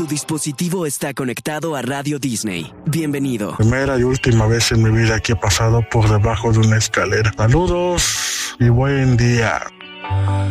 Tu dispositivo está conectado a Radio Disney. Bienvenido. Primera y última vez en mi vida que he pasado por debajo de una escalera. Saludos y buen día.